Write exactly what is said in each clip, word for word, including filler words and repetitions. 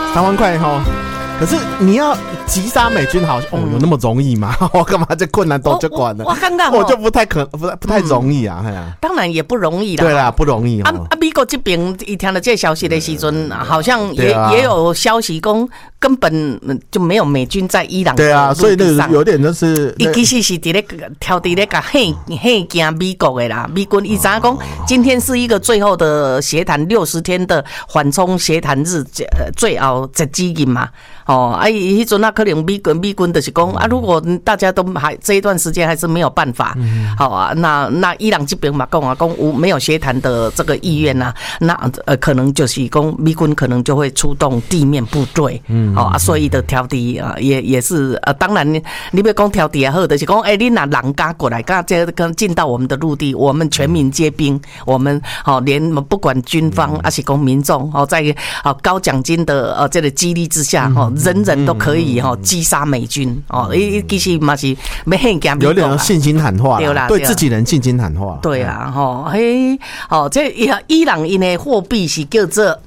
三万块哈。可是你要击杀美军，好像哦有那么容易吗？我干嘛这困难都就管了？ 我刚刚我就不太可不不太容易啊，哎呀， 当然也不容易啦。 对啦，不容易啊啊！美国这边一听到这消息的时阵，好像也也有消息讲根本就没有美军在伊朗。 对啊，所以那个有点就是， 伊其实是伫咧挑伫咧个嘿嘿惊美国的啦。美军伊怎讲？今天是一个最后的协谈，六十天的缓冲协谈日，最后十几日嘛。哦，啊，迄阵啊，可能美军美军就是讲啊，如果大家都还这一段时间还是没有办法，嗯、好啊，那那伊朗这边嘛讲啊，讲无没有协谈的这个意愿呐、啊，那呃可能就是讲美军可能就会出动地面部队，嗯，好、哦、啊，所以的调敌啊，也也是呃，当然你你别讲调敌也好，就是讲哎，你拿人家过来，刚这跟进到我们的陆地，我们全民皆兵，我们好、哦、连不管军方还是讲民众哦，在好、哦、高奖金的呃这个激励之下哈。哦人人都可以哈击杀美军哦，伊其实嘛是没很讲有点信心喊话，对啦，对自己人信心喊话。 对啊，吼，嘿，哦，这伊朗因的货币是叫做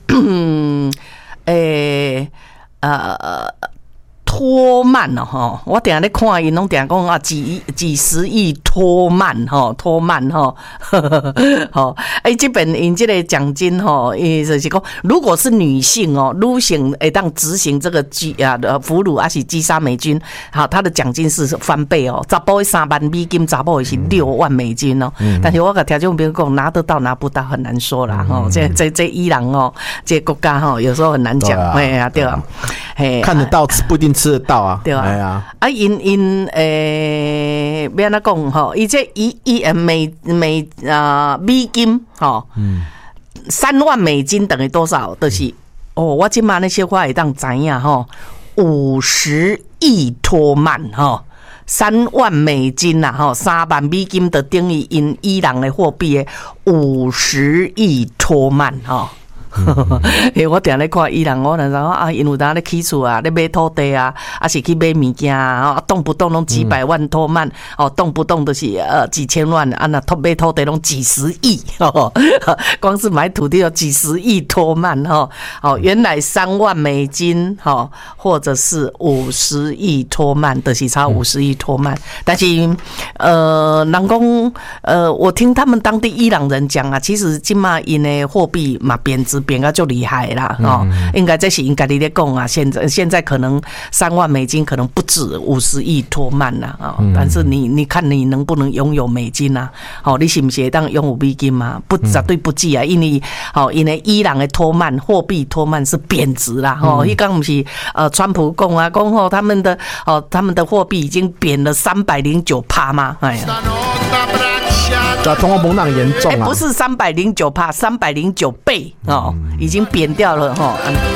诶呃。托曼哦，吼！我等下咧看因拢等下讲啊，几几十亿托曼吼，托曼吼，吼！哎，这本因这个奖金吼，伊就是讲，如果是女性哦，女性会当执行这个击啊俘虏，还是击杀美军，好，她的奖金是翻倍哦，查甫的三万美金，查甫的是六万美金哦。嗯、但是我跟听众朋友讲，拿得到拿不到很难说啦，吼、嗯！这这这伊朗哦，这国家吼，有时候很难讲，哎呀，对啊，嘿， 看得到吃不一定吃得到啊， 对啊， 哎呀， 啊，因因诶，要安怎讲吼？伊这一一美美啊美金吼，嗯，三万美金等于多少？就是哦，我今嘛那些话会当知影吼，五十亿托曼吼。三万美金呐，哈，三万美金的等于因伊朗的货币的五十亿托曼哈。欸、我定咧看伊朗，我那时候啊，因为当咧起厝啊，咧买土地啊，啊是去买物件啊，动不动拢几百万托曼，哦，动不动都是呃几千万，啊那买土地拢几十亿，哦，光是买土地有几十亿托曼哈，哦，原来三万美金哈，或者是五十亿托曼，就是差五十亿托曼，但是呃，人讲呃，我听他们当地伊朗人讲啊，其实今嘛因的货币嘛贬值。变个就厉害啦，哦，应该这是应该你在讲啊，现在现在可能三万美金可能不止五十亿托曼啦，啊、哦，但是你你看你能不能拥有美金啊？哦，你是不是当拥有美金嘛？不，绝对不止啊，因为哦，因为伊朗的托曼货币托曼是贬值啦，哦，伊刚不是呃，川普讲啊，讲哦，他们的哦，他们的货币已经贬了三百零九趴嘛，哎呀。 对，通货膨胀严重啊！ 不是三百零九趴，三百零九倍哦，已经贬掉了哈。